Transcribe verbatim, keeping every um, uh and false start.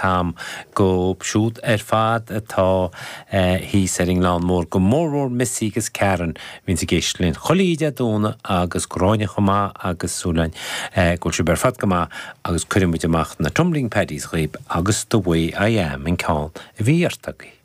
tam go siúd ar fad atá hí sering lán mór go mórúr misígus cearan vín sa géislinn cholíide dúna agus gráine chomá agus súlain gúil se ber fad gomá agus cuirimúid amach na Tumbling Paddies réib agus do way I am in cáin a bhí artagaí.